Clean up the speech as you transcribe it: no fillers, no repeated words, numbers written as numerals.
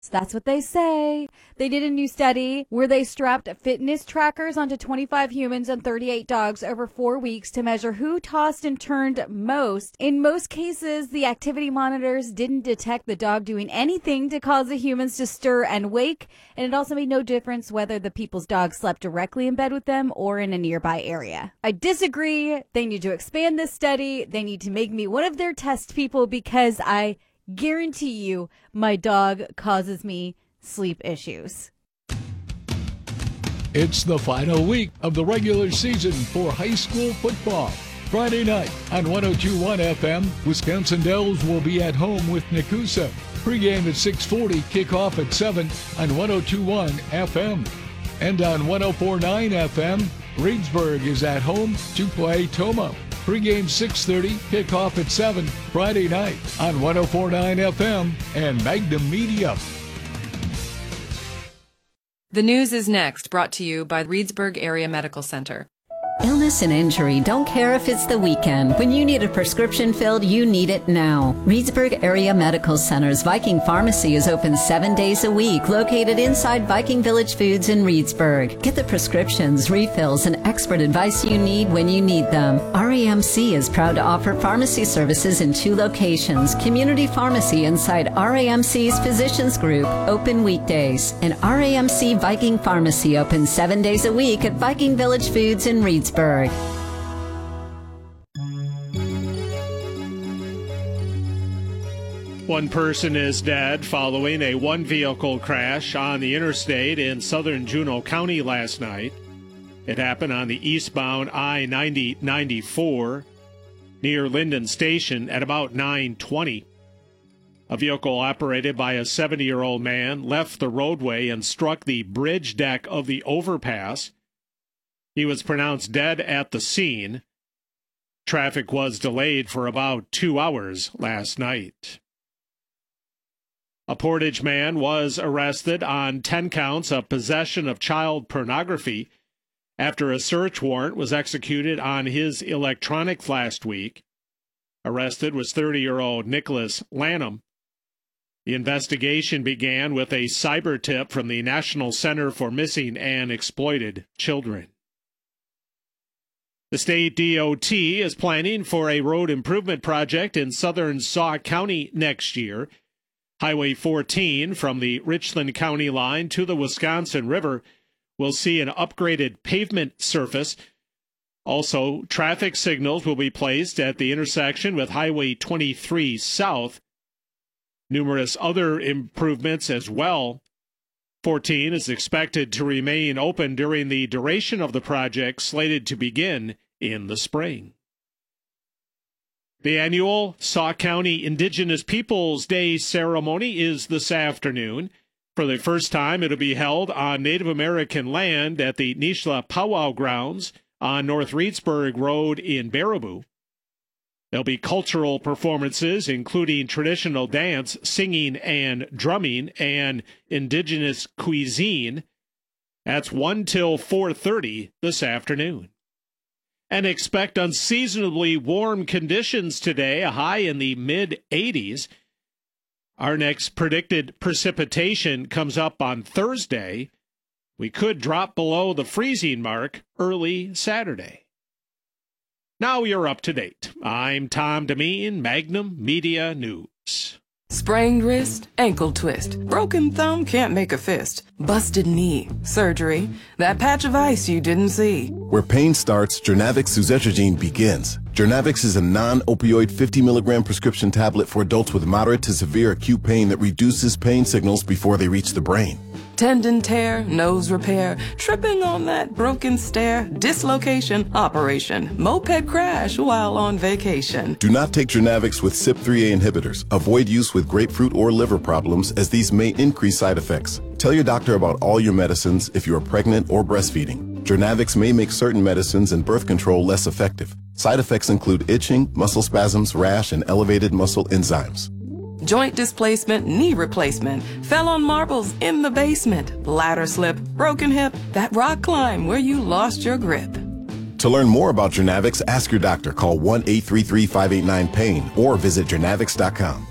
That's what they say. They did a new study where they strapped fitness trackers onto 25 humans and 38 dogs over 4 weeks to measure who tossed and turned most. In most cases, the activity monitors didn't detect the dog doing anything to cause the humans to stir and wake, and it also made no difference whether the people's dog slept directly in bed with them or in a nearby area. I disagree. They need to expand this study. They need to make me one of their test people because I guarantee you my dog causes me sleep issues. It's the final week of the regular season for high school football. Friday night on 102.1 FM, Wisconsin Dells will be at home with Nakusa. Pregame at 6:40, kickoff at 7 on 102.1 FM. And on 104.9 FM, Reedsburg is at home to play Tomo. Pregame 6:30, kickoff at 7 Friday night on 104.9 FM and Magnum Media. The news is next, brought to you by Reedsburg Area Medical Center. Illness and injury don't care if it's the weekend. When you need a prescription filled, you need it now. Reedsburg Area Medical Center's Viking Pharmacy is open 7 days a week, located inside Viking Village Foods in Reedsburg. Get the prescriptions, refills, and expert advice you need when you need them. RAMC is proud to offer pharmacy services in 2 locations. Community Pharmacy inside RAMC's Physicians Group, open weekdays. And RAMC Viking Pharmacy open 7 days a week at Viking Village Foods in Reedsburg. One person is dead following a one-vehicle crash on the interstate in southern Juneau County last night. It happened on the eastbound I-90-94 near Linden Station at about 9:20. A vehicle operated by a 70-year-old man left the roadway and struck the bridge deck of the overpass. He was pronounced dead at the scene. Traffic was delayed for about 2 hours last night. A Portage man was arrested on 10 counts of possession of child pornography after a search warrant was executed on his electronics last week. Arrested was 30-year-old Nicholas Lanham. The investigation began with a cyber tip from the National Center for Missing and Exploited Children. The state DOT is planning for a road improvement project in southern Sauk County next year. Highway 14 from the Richland County line to the Wisconsin River will see an upgraded pavement surface. Also, traffic signals will be placed at the intersection with Highway 23 South. Numerous other improvements as well. 14 is expected to remain open during the duration of the project, slated to begin in the spring. The annual Sauk County Indigenous Peoples Day ceremony is this afternoon. For the first time, it'll be held on Native American land at the Nishla Powwow Grounds on North Reedsburg Road in Baraboo. There'll be cultural performances, including traditional dance, singing, and drumming, and indigenous cuisine. That's 1 till 4:30 this afternoon. And expect unseasonably warm conditions today, a high in the mid-80s. Our next predicted precipitation comes up on Thursday. We could drop below the freezing mark early Saturday. Now you're up to date. I'm Tom Demeen, Magnum Media News. Sprained wrist, ankle twist, broken thumb, can't make a fist, busted knee, surgery, that patch of ice you didn't see. Where pain starts, Jernavix suzetrigine begins. Jernavix is a non-opioid 50 milligram prescription tablet for adults with moderate to severe acute pain that reduces pain signals before they reach the brain. Tendon tear, nose repair, tripping on that broken stair, dislocation, operation, moped crash while on vacation. Do not take Jernavix with CYP3A inhibitors. Avoid use with grapefruit or liver problems, as these may increase side effects. Tell your doctor about all your medicines if you are pregnant or breastfeeding. Jernavix may make certain medicines and birth control less effective. Side effects include itching, muscle spasms, rash, and elevated muscle enzymes. Joint displacement, knee replacement, fell on marbles in the basement, ladder slip, broken hip, that rock climb where you lost your grip. To learn more about Jernavix, ask your doctor. Call 1-833-589-PAIN or visit jernavix.com.